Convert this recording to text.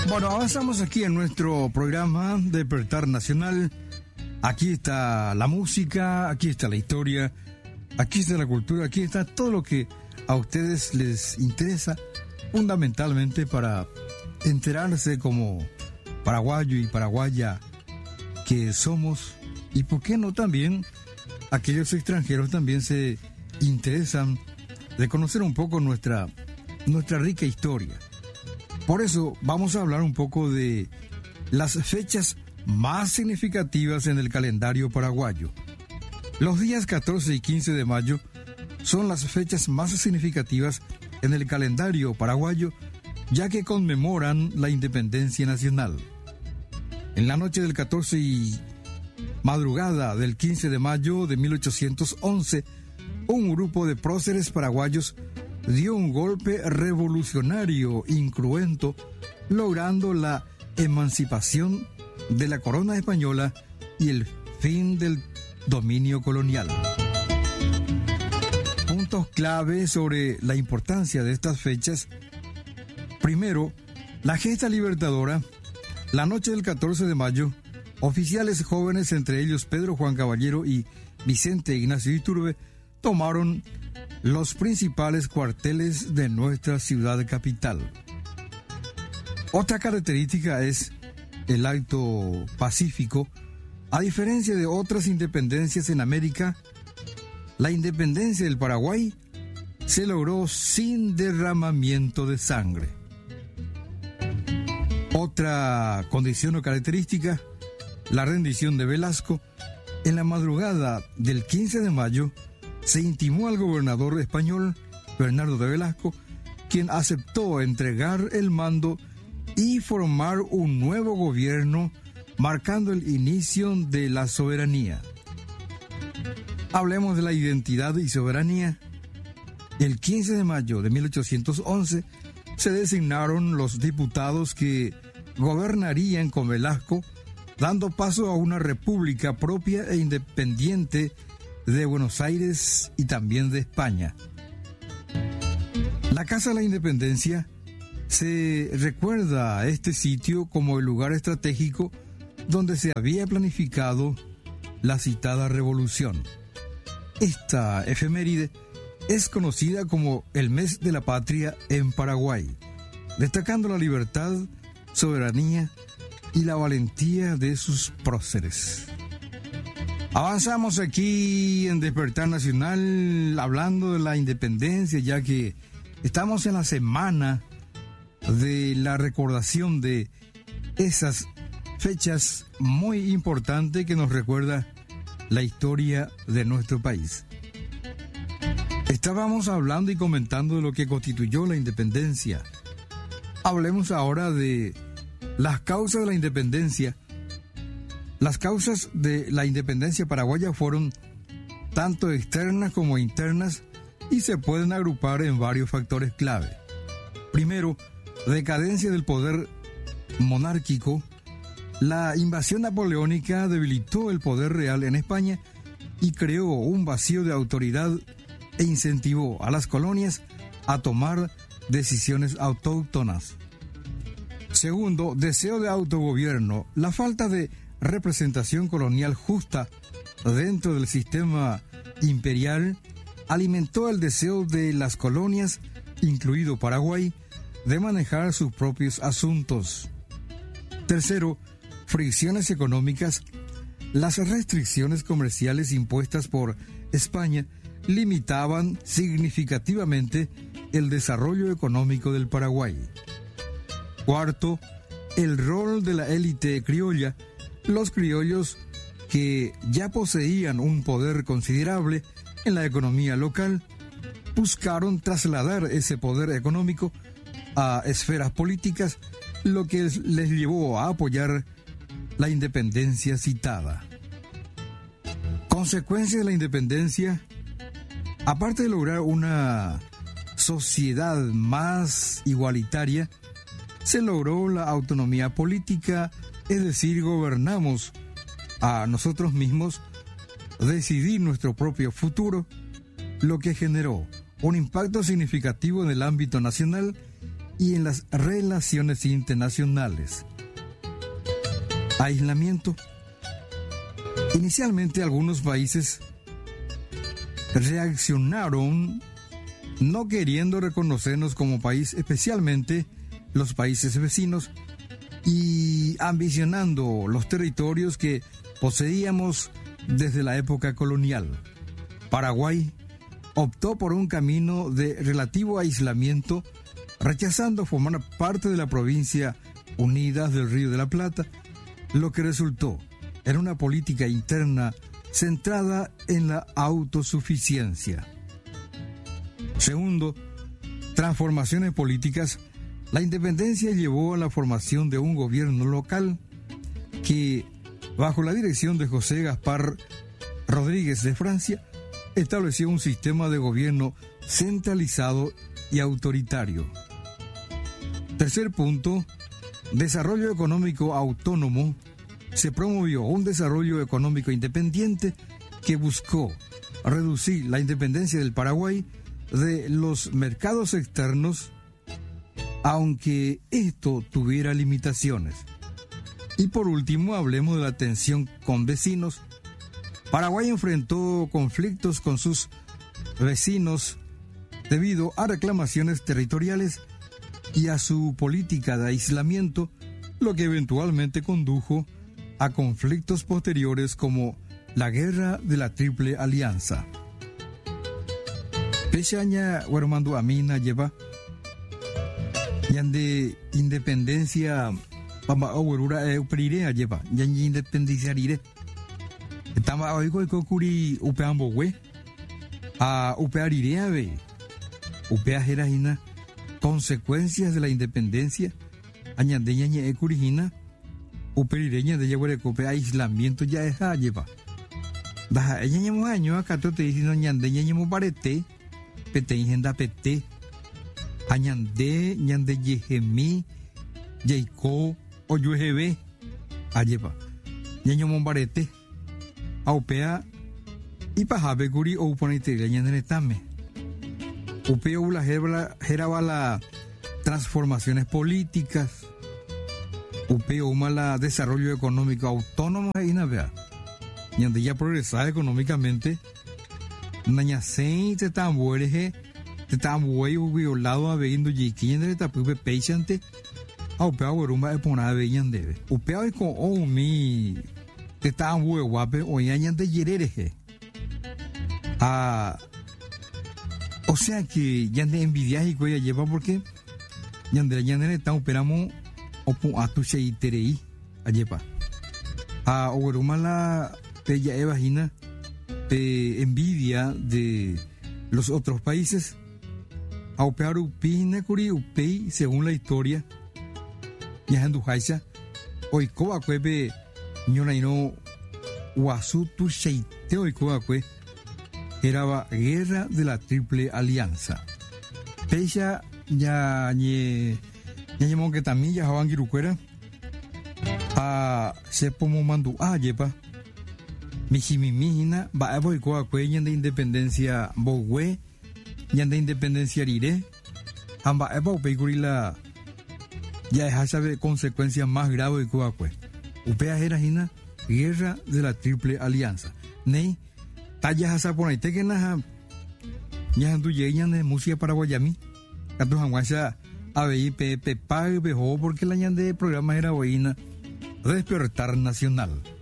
Bueno, avanzamos aquí en nuestro programa Despertar Nacional. Aquí está la música, aquí está la historia, aquí está la cultura, aquí está todo lo que a ustedes les interesa, fundamentalmente para enterarse como paraguayo y paraguaya que somos, y por qué no también aquellos extranjeros también se interesan de conocer un poco nuestra rica historia. Por eso vamos a hablar un poco de las fechas más significativas en el calendario paraguayo. Los días 14 y 15 de mayo son las fechas más significativas en el calendario paraguayo, ya que conmemoran la independencia nacional. En la noche del 14 y madrugada del 15 de mayo de 1811, un grupo de próceres paraguayos dio un golpe revolucionario incruento, logrando la emancipación de la corona española y el fin del dominio colonial. Puntos clave sobre la importancia de estas fechas. Primero, la gesta libertadora. La noche del 14 de mayo, oficiales jóvenes, entre ellos Pedro Juan Caballero y Vicente Ignacio Iturbe, tomaron los principales cuarteles de nuestra ciudad capital. Otra característica es el acto pacífico. A diferencia de otras independencias en América, la independencia del Paraguay se logró sin derramamiento de sangre. Otra condición o característica, la rendición de Velasco. En la madrugada del 15 de mayo, se intimó al gobernador español, Bernardo de Velasco, quien aceptó entregar el mando y formar un nuevo gobierno, marcando el inicio de la soberanía. Hablemos de la identidad y soberanía. El 15 de mayo de 1811 se designaron los diputados que gobernarían con Velasco, dando paso a una república propia e independiente de Buenos Aires y también de España. La Casa de la Independencia se recuerda a este sitio como el lugar estratégico donde se había planificado la citada revolución. Esta efeméride es conocida como el mes de la patria en Paraguay, destacando la libertad, soberanía y la valentía de sus próceres. Avanzamos aquí en Despertar Nacional hablando de la independencia, ya que estamos en la semana de la recordación de esas fechas muy importantes que nos recuerda la historia de nuestro país. Estábamos hablando y comentando de lo que constituyó la independencia. Hablemos ahora de las causas de la independencia. Las causas de la independencia paraguaya fueron tanto externas como internas y se pueden agrupar en varios factores clave. Primero, decadencia del poder monárquico. La invasión napoleónica debilitó el poder real en España y creó un vacío de autoridad e incentivó a las colonias a tomar decisiones autóctonas. Segundo, deseo de autogobierno. La falta de representación colonial justa dentro del sistema imperial alimentó el deseo de las colonias, incluido Paraguay, de manejar sus propios asuntos. Tercero, fricciones económicas. Las restricciones comerciales impuestas por España limitaban significativamente el desarrollo económico del Paraguay. Cuarto, el rol de la élite criolla. Los criollos, que ya poseían un poder considerable en la economía local, buscaron trasladar ese poder económico a esferas políticas, lo que les llevó a apoyar la independencia citada. Consecuencia de la independencia: aparte de lograr una sociedad más igualitaria, se logró la autonomía política, es decir, gobernamos a nosotros mismos, decidir nuestro propio futuro, lo que generó un impacto significativo en el ámbito nacional y en las relaciones internacionales. Aislamiento. Inicialmente algunos países reaccionaron no queriendo reconocernos como país, especialmente los países vecinos, y ambicionando los territorios que poseíamos desde la época colonial. Paraguay optó por un camino de relativo aislamiento, rechazando formar parte de la provincia Unidas del Río de la Plata, lo que resultó en una política interna centrada en la autosuficiencia. Segundo, transformaciones políticas. La independencia llevó a la formación de un gobierno local que, bajo la dirección de José Gaspar Rodríguez de Francia, estableció un sistema de gobierno centralizado y autoritario. Tercer punto, desarrollo económico autónomo. Se promovió un desarrollo económico independiente que buscó reducir la independencia del Paraguay de los mercados externos, aunque esto tuviera limitaciones. Y por último, hablemos de la tensión con vecinos. Paraguay enfrentó conflictos con sus vecinos debido a reclamaciones territoriales y a su política de aislamiento, lo que eventualmente condujo a conflictos posteriores como la Guerra de la Triple Alianza. Pechaña Huermando Amina lleva yande independencia pamba owerura euprirea lleva yanyi independencia rire tama oiko kuri upeambo we a upearirea ve upea jerajina consecuencias de la independencia añandeña ñe ekurijina uperireña de llevar cope aislamiento ya es lleva da ella ñemo año acá te diciendo ñandeña ñemo parete pete ingenda pete añande ñande yejemi yeiko o yuejebe ayepa ñeño mombarete aupea y pajabe guri o ponite ñande tame upea ula geraba la transformaciones políticas upea la desarrollo económico autónomo y navea ñande ya progresaba económicamente naña sei te tambuereje te tambuey violado a veindo yiquín de tapupe peixante aupea gorumba e pona veían debe upea y con o mi te tambue guape o ñañan de yerereje o sea que ya de envidias y cuella lleva porque ñande está operamos o a tu seiterei ayepa o gorumba la pella evagina de envidia de los otros países. Aupear upine kuri upei según la historia yahandu haisha oikoa kwebe ñonaino wasutu sheite oikoa kwe era Guerra de la Triple Alianza. Peisha ya ñe que también ya hawangirukwera a sepomo mandu yepa mijimimijina ba'epo oikoa kwe ñande independencia bogue ñande independencia rire amba'epa upeikuri la ya es sabe consecuencias más graves de Cuba pues upea jerajina Guerra de la Triple Alianza nei talla hasa ponaite que na ñandu yeñan de música paraguayami catu hanguacha abei pepa bejo porque la ñande programa era boina Despertar Nacional.